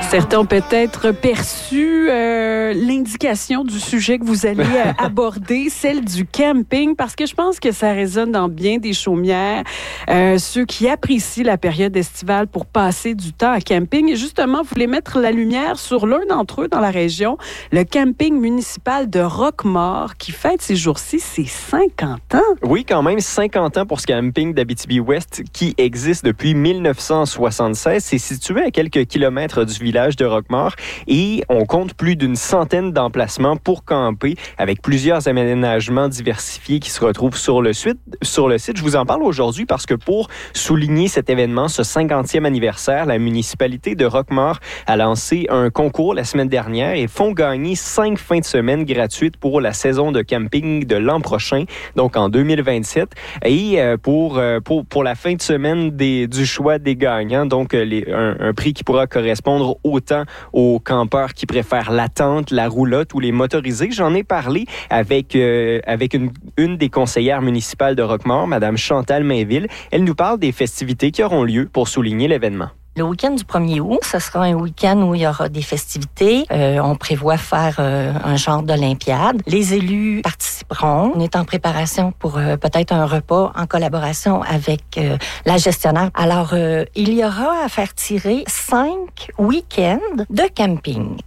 Certains ont peut-être perçu l'indication du sujet que vous allez aborder, celle du camping, parce que je pense que ça résonne dans bien des chaumières. Ceux qui apprécient la période estivale pour passer du temps à camping. Et justement, vous voulez mettre la lumière sur l'un d'entre eux dans la région, le camping municipal de Roquemaure, qui fête ces jours-ci ses 50 ans. Oui, quand même, 50 ans pour ce camping d'Abitibi-Ouest qui existe depuis 1976. C'est situé à quelques kilomètres du village de Roquemaure et on compte plus d'une centaine d'emplacements pour camper avec plusieurs aménagements diversifiés qui se retrouvent sur le site. Je vous en parle aujourd'hui parce que pour souligner cet événement, ce 50e anniversaire, la municipalité de Roquemaure a lancé un concours la semaine dernière et font gagner 5 fins de semaine gratuites pour la saison de camping de l'an prochain, donc en 2027. Et pour la fin de semaine du choix des gagnants, donc un prix qui pourra correspondre autant aux campeurs qui préfèrent la tente, la roulotte ou les motorisés. J'en ai parlé avec une des conseillères municipales de Roquemaure, Mme Chantal Mainville. Elle nous parle des festivités qui auront lieu pour souligner l'événement. Le week-end du 1er août, ce sera un week-end où il y aura des festivités. On prévoit faire un genre d'olympiade. Les élus participeront. On est en préparation pour peut-être un repas en collaboration avec la gestionnaire. Alors, il y aura à faire tirer 5 week-ends de camping.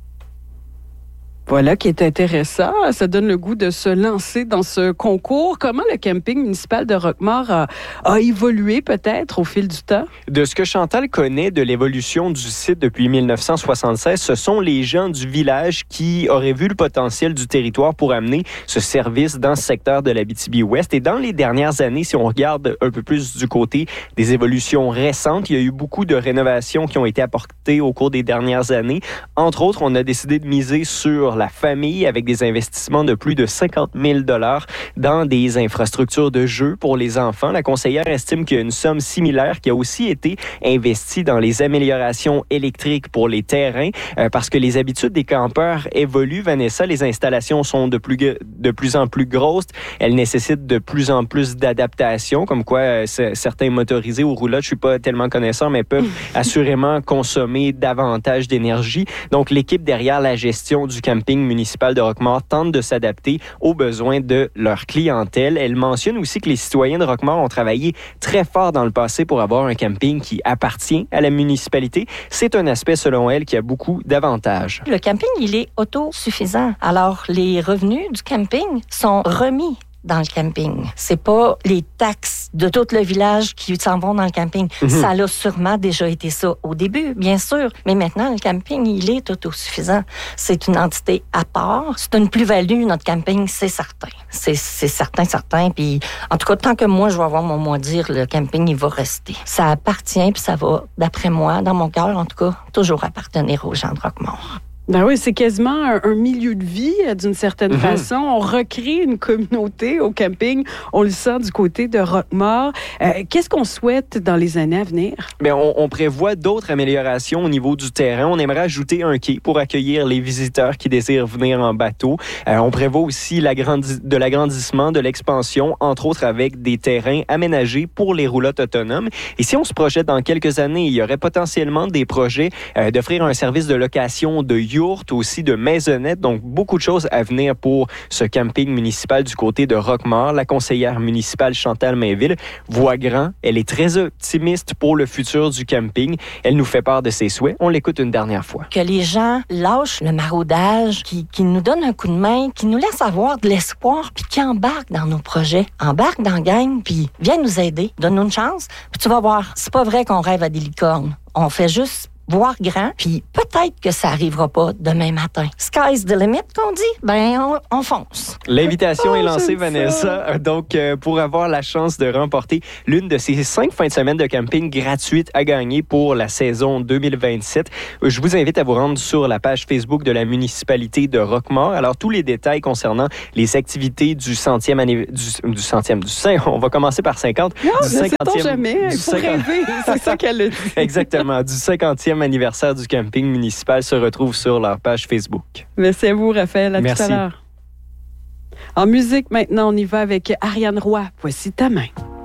Voilà qui est intéressant. Ça donne le goût de se lancer dans ce concours. Comment le camping municipal de Roquemaure a évolué peut-être au fil du temps? De ce que Chantal connaît de l'évolution du site depuis 1976, ce sont les gens du village qui auraient vu le potentiel du territoire pour amener ce service dans ce secteur de l'Abitibi-Ouest. Et dans les dernières années, si on regarde un peu plus du côté des évolutions récentes, il y a eu beaucoup de rénovations qui ont été apportées au cours des dernières années. Entre autres, on a décidé de miser sur la famille avec des investissements de plus de 50 000 $ dans des infrastructures de jeux pour les enfants. La conseillère estime qu'il y a une somme similaire qui a aussi été investie dans les améliorations électriques pour les terrains parce que les habitudes des campeurs évoluent. Vanessa, les installations sont de plus en plus grosses. Elles nécessitent de plus en plus d'adaptation, comme quoi certains motorisés ou roulottes, je suis pas tellement connaisseur, mais peuvent assurément consommer davantage d'énergie. Donc, l'équipe derrière la gestion du camping municipal de Roquemaure tente de s'adapter aux besoins de leur clientèle. Elle mentionne aussi que les citoyens de Roquemaure ont travaillé très fort dans le passé pour avoir un camping qui appartient à la municipalité. C'est un aspect, selon elle, qui a beaucoup d'avantages. Le camping, il est autosuffisant. Alors, les revenus du camping sont remis dans le camping. C'est pas les taxes de tout le village qui s'en vont dans le camping. Ça a sûrement déjà été ça au début, bien sûr. Mais maintenant, le camping, il est autosuffisant. C'est une entité à part. C'est une plus-value, notre camping, c'est certain. C'est certain. Puis, en tout cas, tant que moi, je vais avoir mon mot à dire, le camping, il va rester. Ça appartient, puis ça va, d'après moi, dans mon cœur, en tout cas, toujours appartenir aux gens de Roquemaure. Ben oui, c'est quasiment un milieu de vie, d'une certaine façon. On recrée une communauté au camping. On le sent du côté de Roquemaure. Qu'est-ce qu'on souhaite dans les années à venir? Bien, on prévoit d'autres améliorations au niveau du terrain. On aimerait ajouter un quai pour accueillir les visiteurs qui désirent venir en bateau. On prévoit aussi de l'agrandissement, de l'expansion, entre autres avec des terrains aménagés pour les roulottes autonomes. Et si on se projette dans quelques années, il y aurait potentiellement des projets d'offrir un service de location de yourtes, aussi de maisonnettes. Donc, beaucoup de choses à venir pour ce camping municipal du côté de Roquemaure. La conseillère municipale Chantal Mainville voit grand. Elle est très optimiste pour le futur du camping. Elle nous fait part de ses souhaits. On l'écoute une dernière fois. Que les gens lâchent le maraudage, qui nous donnent un coup de main, qui nous laissent avoir de l'espoir, puis qui embarquent dans nos projets. Embarquent dans la gang, puis viens nous aider. Donne-nous une chance. Puis tu vas voir, c'est pas vrai qu'on rêve à des licornes. On fait juste voir grand, puis peut-être que ça arrivera pas demain matin. Sky's the limit, qu'on dit, ben on fonce. L'invitation est lancée, Vanessa. Donc, pour avoir la chance de remporter l'une de ces 5 fins de semaine de camping gratuites à gagner pour la saison 2027, je vous invite à vous rendre sur la page Facebook de la municipalité de Roquemaure. Alors, tous les détails concernant les activités du centième on va commencer par 50. Non, ne sait-on jamais. Il faut rêver. C'est ça qu'elle a dit. Exactement. Du 50e anniversaire du camping municipal se retrouve sur leur page Facebook. Merci à vous, Raphaël. À Merci. tout à l'heure. En musique, maintenant, on y va avec Ariane Roy. Voici ta main.